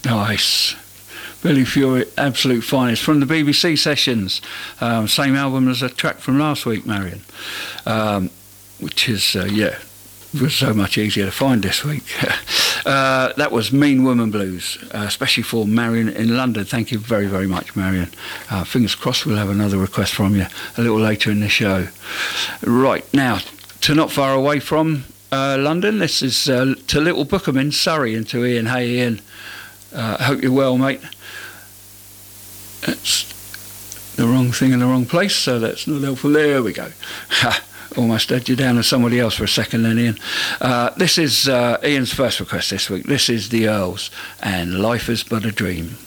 Nice. Billy Fury, absolute finest from the BBC sessions. Same album as a track from last week, Marion, which is was so much easier to find this week. That was Mean Woman Blues, especially for Marion in London. Thank you very, very much, Marion. Fingers crossed we'll have another request from you a little later in the show. Right, now, to not far away from London, this is to Little Bookham in Surrey, and to Ian. Hey, Ian. Hope you're well, mate. That's the wrong thing in the wrong place, so that's not helpful. There we go. Almost had you down as somebody else for a second then, Ian. This is Ian's first request this week. This is The Earls and Life is But a Dream.